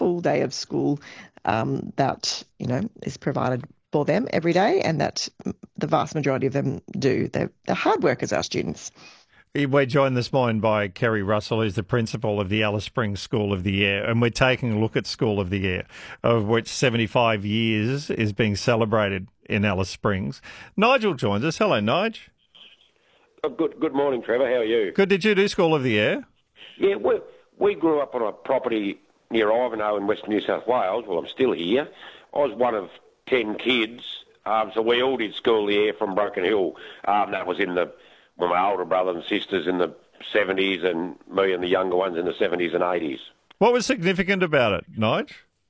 full day of school that, is provided for them every day, and that the vast majority of them do. They're hard workers, our students. We're joined this morning by Kerry Russell, who's the principal of the Alice Springs School of the Year, and we're taking a look at School of the Year, of which 75 years is being celebrated in Alice Springs. Nigel joins us. Hello, Nige. Good morning, Trevor. How are you? Good. Did you do School of the Year? Yeah, we grew up on a property near Ivanhoe in Western New South Wales. Well, I'm still here. I was one of 10 kids, so we all did School of the Year from Broken Hill. That was with my older brothers and sisters in the 70s, and me and the younger ones in the 70s and 80s. What was significant about it, Nige?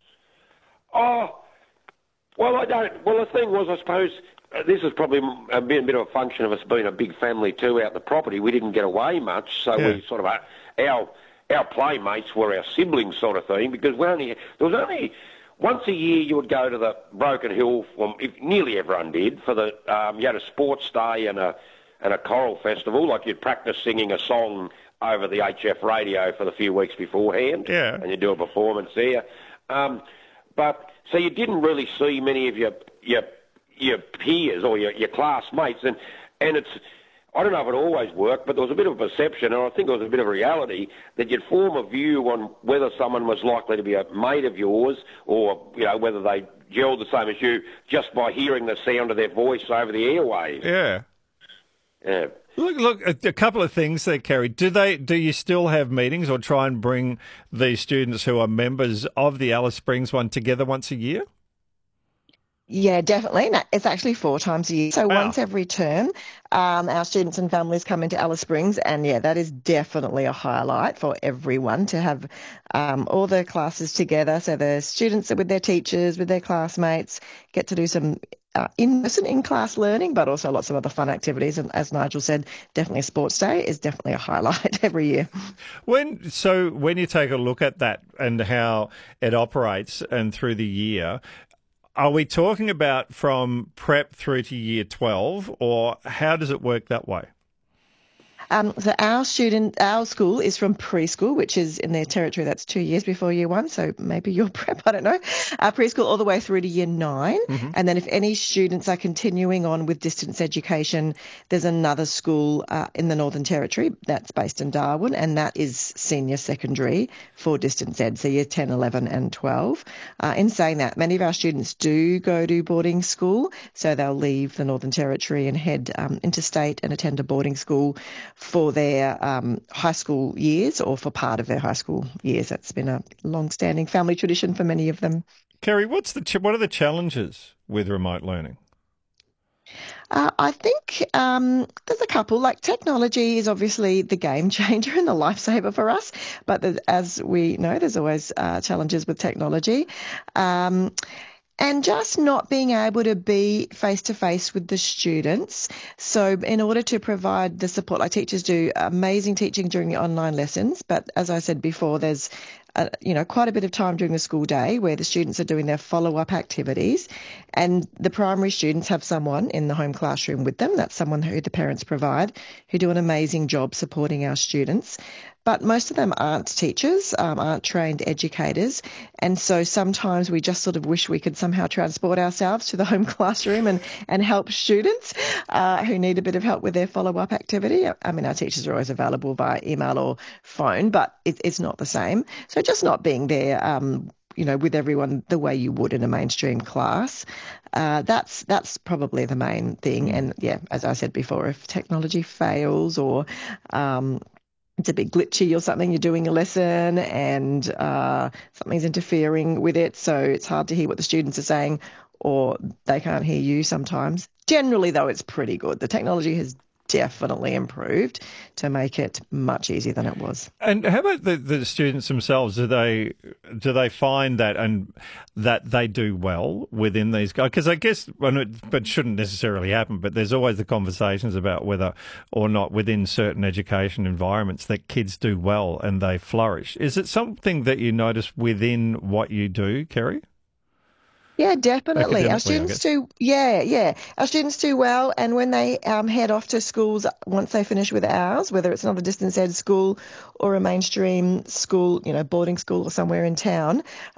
Oh, well, the thing was, I suppose, this has probably been a bit of a function of us being a big family too out the property. We didn't get away much, so we sort of, our playmates were our siblings sort of thing, because there was only once a year you would go to the Broken Hill, nearly everyone did, for you had a sports day and a choral festival, like you'd practice singing a song over the HF radio for the few weeks beforehand, and you'd do a performance there. But so you didn't really see many of your peers or your classmates, and it's, I don't know if it always worked, but there was a bit of a perception, and I think it was a bit of a reality, that you'd form a view on whether someone was likely to be a mate of yours, or whether they gelled the same as you just by hearing the sound of their voice over the airwaves. Yeah. Yeah. Look, a couple of things there, Kerry. Do you still have meetings or try and bring these students who are members of the Alice Springs one together once a year? Yeah, definitely. No, it's actually 4 times a year. So once every term, our students and families come into Alice Springs, and that is definitely a highlight for everyone to have all the classes together. So the students are with their teachers, with their classmates, get to do some in-person, in-class learning, but also lots of other fun activities. And as Nigel said, definitely a sports day is definitely a highlight every year. When you take a look at that and how it operates and through the year, are we talking about from prep through to year 12, or how does it work that way? So our school is from preschool, which is in their territory. That's 2 years before year 1. So maybe your prep, I don't know. Preschool all the way through to year 9. Mm-hmm. And then if any students are continuing on with distance education, there's another school in the Northern Territory that's based in Darwin, and that is senior secondary for distance ed, so year 10, 11 and 12. In saying that, many of our students do go to boarding school, so they'll leave the Northern Territory and head interstate and attend a boarding school for their high school years, or for part of their high school years. That's been a long-standing family tradition for many of them. Kerry, what are the challenges with remote learning? I think there's a couple. Like, technology is obviously the game changer and the lifesaver for us, but as we know, there's always challenges with technology. And just not being able to be face-to-face with the students. So in order to provide the support, like, teachers do amazing teaching during the online lessons, but as I said before, there's quite a bit of time during the school day where the students are doing their follow-up activities, and the primary students have someone in the home classroom with them. That's someone who the parents provide, who do an amazing job supporting our students. But most of them aren't teachers, aren't trained educators. And so sometimes we just sort of wish we could somehow transport ourselves to the home classroom and help students who need a bit of help with their follow-up activity. I mean, our teachers are always available via email or phone, but it's not the same. So just not being there, with everyone the way you would in a mainstream class. That's probably the main thing. And as I said before, if technology fails or it's a bit glitchy or something, you're doing a lesson and something's interfering with it, so it's hard to hear what the students are saying, or they can't hear you sometimes. Generally, though, it's pretty good. The technology has definitely improved to make it much easier than it was. And how about the students themselves? Do they find that and that they do well within these guys? Because I guess, but shouldn't necessarily happen, but there's always the conversations about whether or not within certain education environments that kids do well and they flourish. Is it something that you notice within what you do, Kerry? Yeah, definitely. Our students do. Yeah. Our students do well, and when they head off to schools once they finish with ours, whether it's another distance ed school or a mainstream school, boarding school or somewhere in town,